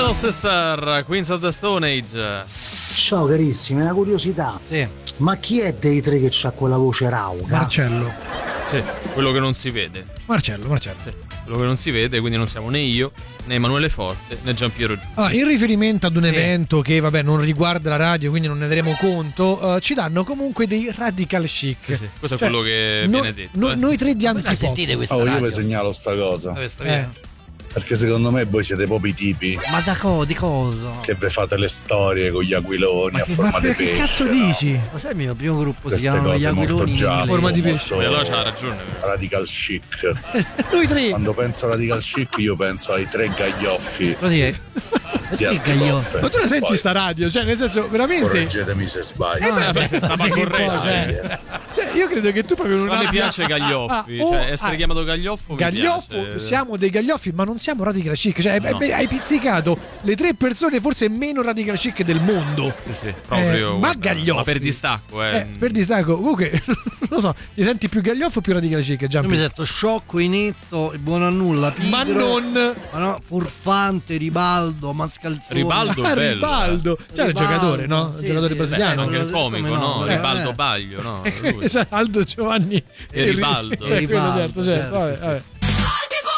Little Sister, Queens of the Stone Age. Ciao carissimi, una curiosità. Sì. Ma chi è dei tre che c'ha quella voce rauca? Marcello. Sì, quello che non si vede. Marcello. Sì, quello che non si vede, quindi non siamo né io, né Emanuele Forte, né Giampiero Giù. Allora, in riferimento ad un evento che vabbè non riguarda la radio, quindi non ne daremo conto, ci danno comunque dei radical chic. Sì, questo è quello che viene detto. Noi tre di Ma antipop. sentite questa Io radio? vi segnalo sta cosa. Perché secondo me voi siete proprio i tipi Ma di cosa? che vi fate le storie con gli aquiloni a forma di pesce. Che cazzo dici? Ma sai il mio primo gruppo si Queste chiamano gli cose molto aquiloni gialle, forma di molto E allora c'ha ragione. radical chic. Noi tre. Quando penso a radical chic io penso ai tre gaglioffi Così è. di Antipop. Ma tu la senti Poi, sta radio? Cioè, nel senso, veramente. correggetemi se sbaglio. Stava corretto. Cioè, io credo che tu proprio non Non mi abbia- piace Gaglioffi, Ah, cioè essere chiamato Gaglioffo mi Gaglioffo, piace. siamo dei gaglioffi, ma non siamo radical chic. Cioè, No. hai pizzicato le tre persone forse meno radical chic del mondo. Sì, proprio. ma guarda, Gaglioffi. ma per distacco, Per distacco, comunque, non lo so, ti senti più gaglioffo o più radical chic? Io Giampi? mi sento sciocco, inetto, buono a nulla, pigro, Ma non. ma no, furfante, Ribaldo, mascalzone. Ribaldo è bello. Ribaldo. C'era il Ribaldo, giocatore, no? sì, il giocatore sì, brasiliano. Anche il Come comico, no? no? Ribaldo Eh. Baglio, no? Lui. Esatto, Aldo Giovanni E Ribaldo. Cioè, quello, Ribaldo, certo. Vabbè.